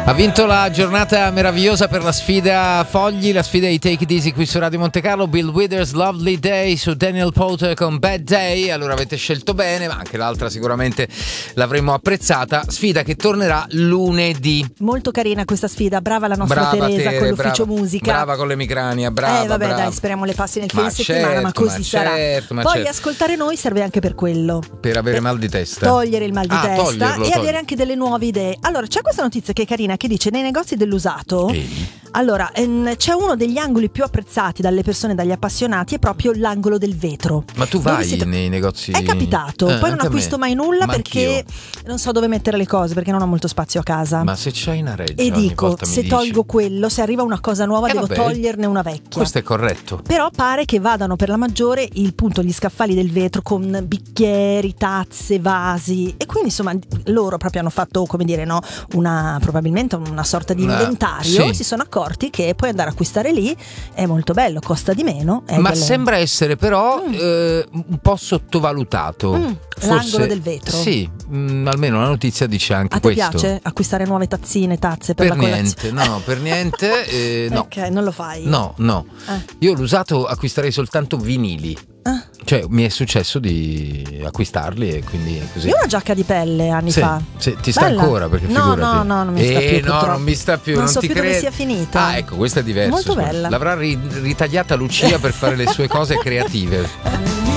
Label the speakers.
Speaker 1: Ha vinto la giornata meravigliosa per la sfida Fogli, la sfida di Take It Easy qui su Radio Monte Carlo. Bill Withers, Lovely Day su Daniel Powter con Bad Day. Allora avete scelto bene, ma anche l'altra sicuramente l'avremmo apprezzata. Sfida che tornerà lunedì.
Speaker 2: Molto carina questa sfida, brava la nostra Teresa con l'ufficio musica.
Speaker 1: Brava con l'emicrania, brava.
Speaker 2: Vabbè,
Speaker 1: brava.
Speaker 2: dai, speriamo le passi nel fine settimana, ma così sarà. Poi ascoltare noi serve anche per quello.
Speaker 1: Per avere mal di testa.
Speaker 2: Togliere il mal di testa e avere anche delle nuove idee. Allora, c'è questa notizia che è carina, che dice: nei negozi dell'usato, allora c'è uno degli angoli più apprezzati dalle persone, dagli appassionati, è proprio l'angolo del vetro.
Speaker 1: Ma tu vai nei negozi?
Speaker 2: È capitato, poi non acquisto mai nulla perché non so dove mettere le cose, perché non ho molto spazio a casa.
Speaker 1: Ma se c'hai una reggia,
Speaker 2: e dico, se tolgo quello, se arriva una cosa nuova devo toglierne una vecchia.
Speaker 1: Questo è corretto.
Speaker 2: Però pare che vadano per la maggiore gli scaffali del vetro con bicchieri, tazze, vasi, e quindi insomma loro proprio hanno fatto, come dire, no, probabilmente una sorta di inventario. Si sono accorti che puoi andare a acquistare lì, è molto bello, costa di meno.
Speaker 1: Ma sembra essere però un po' sottovalutato. Forse,
Speaker 2: l'angolo del vetro.
Speaker 1: Sì, almeno la notizia dice anche
Speaker 2: questo.
Speaker 1: A te
Speaker 2: piace acquistare nuove tazzine, tazze per la
Speaker 1: niente, no, per niente. No.
Speaker 2: Ok, non lo fai?
Speaker 1: No. Io l'usato acquisterei soltanto vinili. Cioè mi è successo di acquistarli e quindi così.
Speaker 2: Io ho una giacca di pelle anni fa.
Speaker 1: Sì, ti sta ancora? Perché figurati.
Speaker 2: No, non mi sta più.
Speaker 1: No, non mi sta più.
Speaker 2: Non so
Speaker 1: ti
Speaker 2: più dove sia finita.
Speaker 1: Ah, ecco, questa è diversa.
Speaker 2: Molto bella.
Speaker 1: L'avrà ritagliata Lucia per fare le sue cose creative.